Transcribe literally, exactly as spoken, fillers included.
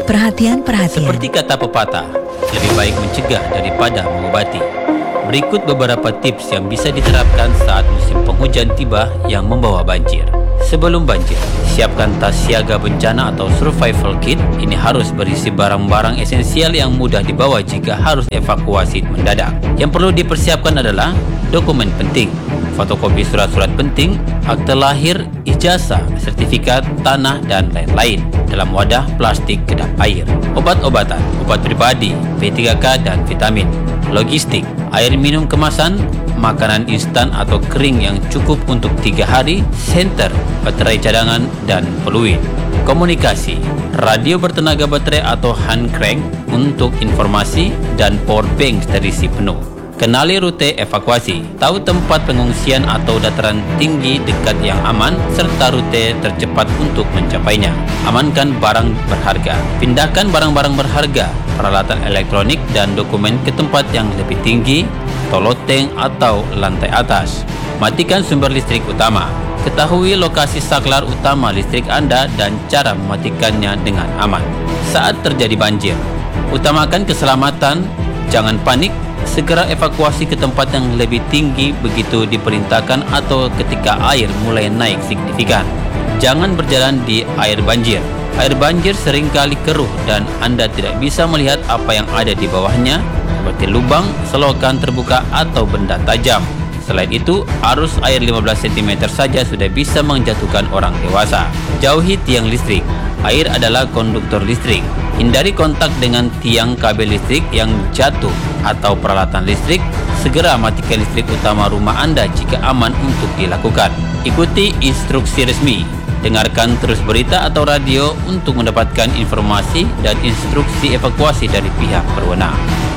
Perhatian-perhatian. Seperti kata pepatah, lebih baik mencegah daripada mengobati. Berikut beberapa tips yang bisa diterapkan saat musim penghujan tiba yang membawa banjir. Sebelum banjir, siapkan tas siaga bencana atau survival kit. Ini harus berisi barang-barang esensial yang mudah dibawa jika harus evakuasi mendadak. Yang perlu dipersiapkan adalah dokumen penting, fotokopi surat-surat penting, akte lahir, ijazah, sertifikat tanah, dan lain-lain dalam wadah plastik kedap air. Obat-obatan, obat pribadi, B tiga K, dan vitamin. Logistik, air minum kemasan, makanan instan atau kering yang cukup untuk tiga hari, senter, baterai cadangan, dan peluit. Komunikasi, radio bertenaga baterai atau hand crank untuk informasi, dan power bank terisi penuh. Kenali rute evakuasi, tahu tempat pengungsian atau dataran tinggi dekat yang aman, serta rute tercepat untuk mencapainya. Amankan barang berharga, pindahkan barang-barang berharga, peralatan elektronik, dan dokumen ke tempat yang lebih tinggi, atau loteng atau lantai atas. Matikan sumber listrik utama. Ketahui lokasi saklar utama listrik Anda dan cara mematikannya dengan aman. Saat terjadi banjir, utamakan keselamatan, jangan panik. Segera evakuasi ke tempat yang lebih tinggi begitu diperintahkan atau ketika air mulai naik signifikan. Jangan berjalan di air banjir. Air banjir seringkali keruh dan Anda tidak bisa melihat apa yang ada di bawahnya, seperti lubang, selokan terbuka, atau benda tajam. Selain itu, arus air lima belas sentimeter saja sudah bisa menjatuhkan orang dewasa. Jauhi tiang listrik. Air adalah konduktor listrik. Hindari kontak dengan tiang kabel listrik yang jatuh atau peralatan listrik. Segera matikan listrik utama rumah Anda jika aman untuk dilakukan. Ikuti instruksi resmi. Dengarkan terus berita atau radio untuk mendapatkan informasi dan instruksi evakuasi dari pihak berwenang.